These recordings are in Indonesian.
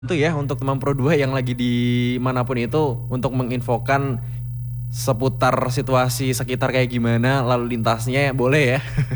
Itu ya untuk teman Pro 2 yang lagi di manapun itu untuk menginfokan seputar situasi sekitar kayak gimana lalu lintasnya boleh ya.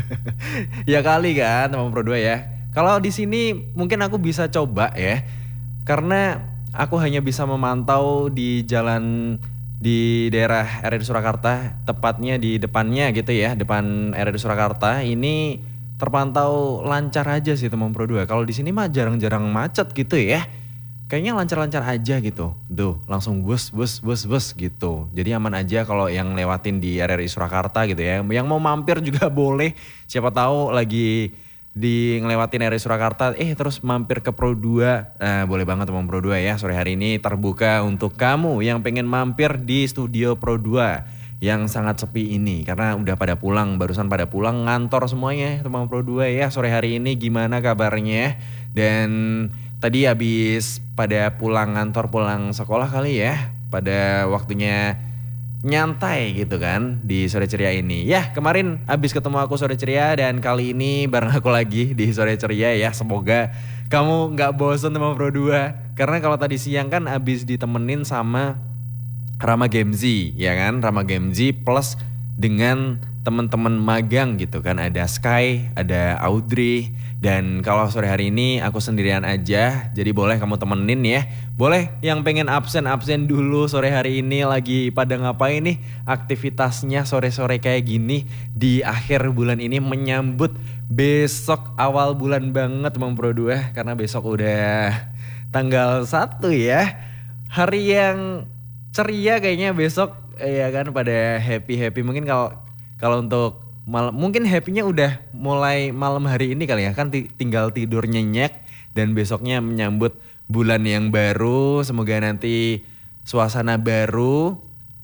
Ya kali kan teman Pro 2 ya. Kalau di sini mungkin aku bisa coba ya. Karena aku hanya bisa memantau di jalan di daerah RRI Surakarta, tepatnya di depannya gitu ya, depan RRI Surakarta ini terpantau lancar aja sih teman Pro 2. Kalau di sini mah jarang-jarang macet gitu ya. Kayaknya lancar-lancar aja gitu. Duh, langsung bus bus bus bus gitu. Jadi aman aja kalau yang lewatin di RRI Surakarta gitu ya. Yang mau mampir juga boleh. Siapa tahu lagi di ngelewatin RRI Surakarta terus mampir ke Pro 2. Nah, boleh banget teman Pro 2 ya. Sore hari ini terbuka untuk kamu yang pengen mampir di studio Pro 2 yang sangat sepi ini karena udah pada pulang, barusan pada pulang ngantor semuanya teman Pro 2 ya. Sore hari ini gimana kabarnya? Dan tadi habis pada pulang ngantor, pulang sekolah kali ya, pada waktunya nyantai gitu kan di sore ceria ini. Ya kemarin habis ketemu aku sore ceria dan kali ini bareng aku lagi di sore ceria ya. Semoga kamu nggak bosen sama Pro 2. Karena kalau tadi siang kan habis ditemenin sama Rama Gemzi ya kan, Rama Gemzi plus dengan teman-teman magang gitu kan, ada Sky, ada Audrey, dan kalau sore hari ini aku sendirian aja, jadi boleh kamu temenin ya. Boleh yang pengen absen dulu sore hari ini lagi pada ngapain nih aktivitasnya sore-sore kayak gini di akhir bulan ini menyambut besok awal bulan banget Bang Pro 2 karena besok udah tanggal 1 ya. Hari yang ceria kayaknya besok ya kan pada happy mungkin kalau untuk malam mungkin happynya udah mulai malam hari ini kali ya kan tinggal tidur nyenyak dan besoknya menyambut bulan yang baru, semoga nanti suasana baru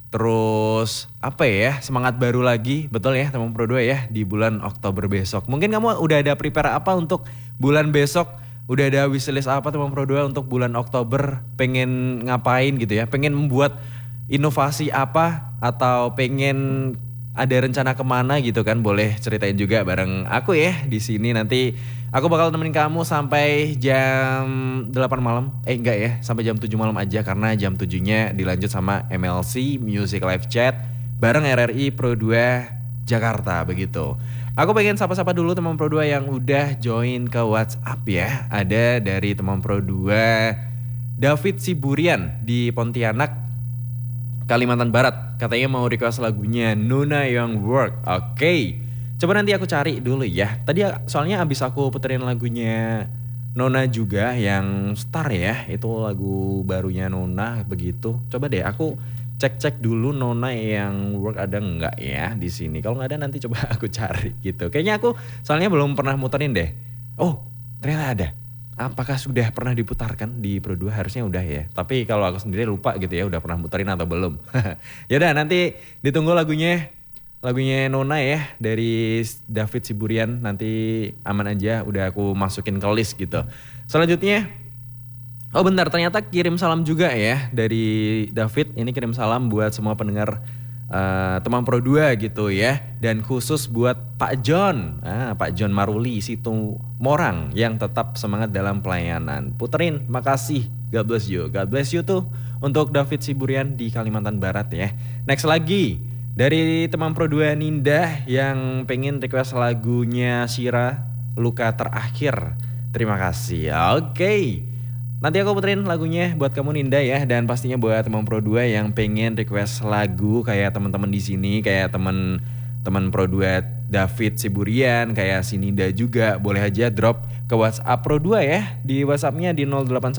terus apa ya semangat baru lagi, betul ya teman Pro 2 ya di bulan Oktober besok. Mungkin kamu udah ada prepare apa untuk bulan besok? Udah ada wishlist apa teman Pro 2 untuk bulan Oktober? Pengen ngapain gitu ya? Pengen membuat inovasi apa? Atau pengen ada rencana kemana gitu kan? Boleh ceritain juga bareng aku ya di sini. Nanti aku bakal nemenin kamu sampai jam 8 malam. Enggak ya, sampai jam 7 malam aja. Karena jam 7-nya dilanjut sama MLC Music Live Chat bareng RRI Pro 2 Jakarta begitu. Aku pengen sapa-sapa dulu teman Pro 2 yang udah join ke WhatsApp ya. Ada dari teman Pro 2 David Siburian di Pontianak, Kalimantan Barat. Katanya mau request lagunya Nuna Young Work. Oke. Coba nanti aku cari dulu ya. Tadi soalnya abis aku puterin lagunya Nona juga yang Star ya. Itu lagu barunya Nona begitu. Coba deh aku cek dulu Nona yang Work ada nggak ya di sini. Kalau nggak ada nanti coba aku cari gitu. Kayaknya aku soalnya belum pernah muterin deh. Oh ternyata ada. Apakah sudah pernah diputarkan di Pro 2? Harusnya udah ya. Tapi kalau aku sendiri lupa gitu ya udah pernah muterin atau belum. Yaudah nanti ditunggu lagunya Nona ya dari David Siburian. Nanti aman aja udah aku masukin ke list gitu. Selanjutnya oh bentar, ternyata kirim salam juga ya dari David. Ini kirim salam buat semua pendengar teman Pro 2 gitu ya. Dan khusus buat Pak John, Pak John Maruli Situ Morang yang tetap semangat dalam pelayanan. Puterin, makasih, God bless you. God bless you tuh untuk David Siburian di Kalimantan Barat ya. Next lagi dari teman Pro 2 Ninda yang pengen request lagunya Syira Luka Terakhir. Terima kasih. Oke. Nanti aku puterin lagunya buat kamu Ninda ya, dan pastinya buat teman Pro 2 yang pengen request lagu kayak teman-teman di sini, kayak teman Pro 2 David Siburian, kayak si Ninda juga, boleh aja drop ke WhatsApp Pro 2 ya. Di WhatsApp-nya di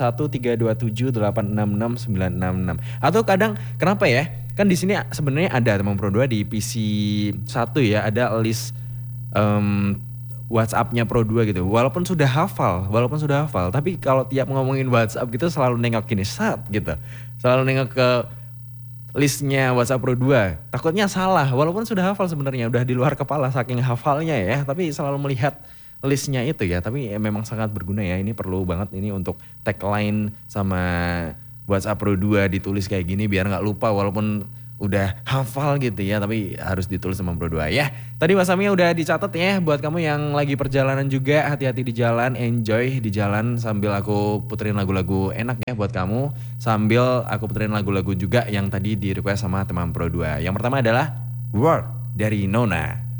081327866966. Atau kadang kenapa ya? Kan di sini sebenarnya ada teman Pro 2 di PC 1 ya, ada list WhatsApp-nya Pro 2 gitu. Walaupun sudah hafal, tapi kalau tiap ngomongin WhatsApp gitu selalu nengok gini gitu. Selalu nengok ke listnya WhatsApp Pro 2. Takutnya salah, walaupun sudah hafal sebenarnya, udah di luar kepala saking hafalnya ya, tapi selalu melihat listnya itu ya. Tapi memang sangat berguna ya. Ini perlu banget ini untuk tagline sama WhatsApp Pro 2 ditulis kayak gini biar nggak lupa, walaupun udah hafal gitu ya, tapi harus ditulis sama Bro 2 ya. Tadi wasamnya udah dicatat ya buat kamu yang lagi perjalanan juga, hati-hati di jalan, enjoy di jalan sambil aku puterin lagu-lagu enak ya buat kamu, sambil aku puterin lagu-lagu juga yang tadi di request sama teman Bro 2. Yang pertama adalah Work dari Nona.